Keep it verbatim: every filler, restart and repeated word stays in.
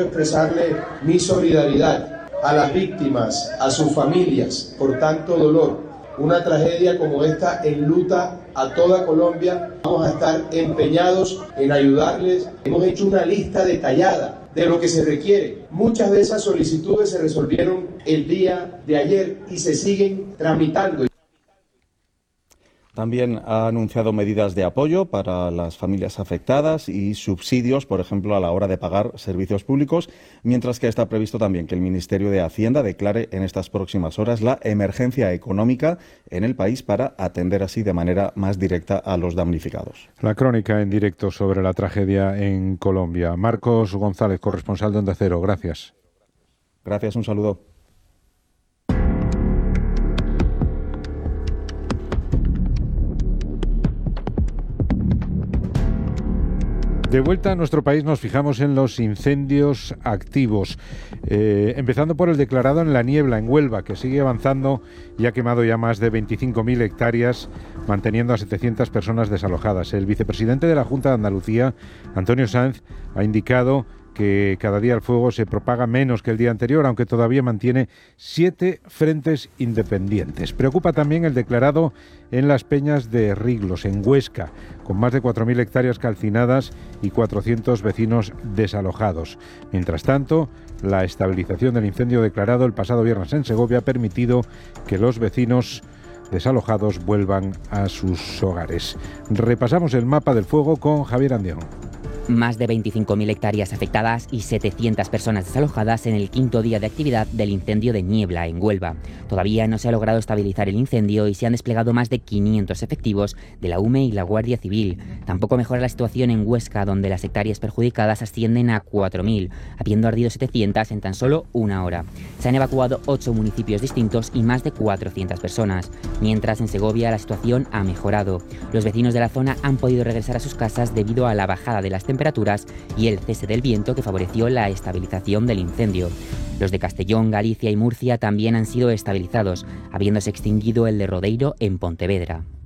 quiero expresarle mi solidaridad a las víctimas, a sus familias, por tanto dolor. Una tragedia como esta enluta a toda Colombia. Vamos a estar empeñados en ayudarles. Hemos hecho una lista detallada de lo que se requiere. Muchas de esas solicitudes se resolvieron el día de ayer y se siguen tramitando. También ha anunciado medidas de apoyo para las familias afectadas y subsidios, por ejemplo, a la hora de pagar servicios públicos, mientras que está previsto también que el Ministerio de Hacienda declare en estas próximas horas la emergencia económica en el país para atender así de manera más directa a los damnificados. La crónica en directo sobre la tragedia en Colombia. Marcos González, corresponsal de Onda Cero. Gracias. Gracias, un saludo. De vuelta a nuestro país nos fijamos en los incendios activos, eh, empezando por el declarado en La Niebla, en Huelva, que sigue avanzando y ha quemado ya más de veinticinco mil hectáreas, manteniendo a setecientas personas desalojadas. El vicepresidente de la Junta de Andalucía, Antonio Sanz, ha indicado que cada día el fuego se propaga menos que el día anterior, aunque todavía mantiene siete frentes independientes. Preocupa también el declarado en las Peñas de Riglos, en Huesca, con más de cuatro mil hectáreas calcinadas y cuatrocientos vecinos desalojados. Mientras tanto, la estabilización del incendio declarado el pasado viernes en Segovia ha permitido que los vecinos desalojados vuelvan a sus hogares. Repasamos el mapa del fuego con Javier Andión. Más de veinticinco mil hectáreas afectadas y setecientas personas desalojadas en el quinto día de actividad del incendio de Niebla, en Huelva. Todavía no se ha logrado estabilizar el incendio y se han desplegado más de quinientos efectivos de la U M E y la Guardia Civil. Tampoco mejora la situación en Huesca, donde las hectáreas perjudicadas ascienden a cuatro mil, habiendo ardido setecientas en tan solo una hora. Se han evacuado ocho municipios distintos y más de cuatrocientas personas. Mientras, en Segovia la situación ha mejorado. Los vecinos de la zona han podido regresar a sus casas debido a la bajada de las temperaturas y el cese del viento que favoreció la estabilización del incendio. Los de Castellón, Galicia y Murcia también han sido estabilizados, habiéndose extinguido el de Rodeiro en Pontevedra.